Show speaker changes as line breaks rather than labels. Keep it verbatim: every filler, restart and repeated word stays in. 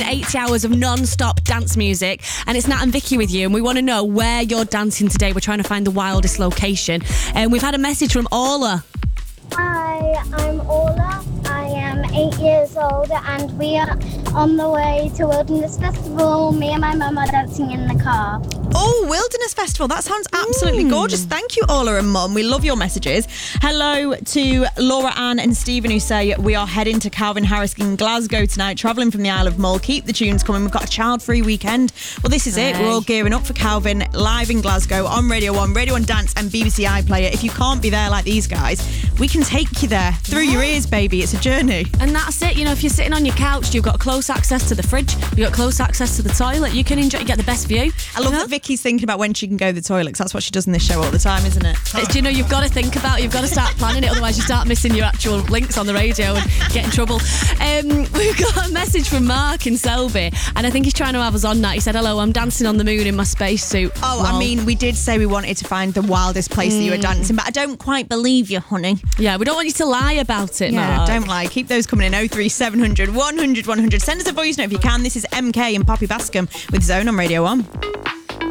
eighty hours of non-stop dance music, and it's Nat and Vicky with you, and we want to know where you're dancing today. We're trying to find the wildest location, and we've had a message from Orla.
Hi, I'm Orla. I am eight years old, and we are on the way to Wilderness Festival. Me and my mum are dancing in the car.
Oh, Wilderness Festival. That sounds absolutely mm. gorgeous. Thank you, Orla and Mum. We love your messages. Hello to Laura Ann and Stephen, who say we are heading to Calvin Harris in Glasgow tonight, travelling from the Isle of Mull. Keep the tunes coming. We've got a child-free weekend. Well, this is hey. it. We're all gearing up for Calvin, live in Glasgow on Radio one, Radio one Dance and B B C iPlayer. If you can't be there like these guys, we can take you there through yeah. your ears, baby. It's a journey.
And that's it. You know, if you're sitting on your couch, you've got close access to the fridge, you've got close access to the toilet. You can enjoy, you get the best view.
I love you know? that Vicky's thinking about when she can go to the toilet, because that's what she does in this show all the time, isn't it?
It's, you know, you've got to think about it. You've got to start planning it, otherwise you start missing your actual links on the radio and get in trouble. Um, we've got a message from Mark in Selby, and I think he's trying to have us on that. He said, hello, I'm dancing on the moon in my spacesuit.
Oh,
Lol.
I mean, we did say we wanted to find the wildest place mm. that you were dancing, but I don't quite believe you, honey.
Yeah, we don't want you to lie about it,
yeah,
Mark.
Don't lie. Keep those coming in. oh three seven hundred, one hundred, one hundred. Send us a voice note if you can. This is M K and Poppy Bascom with Zone on Radio one.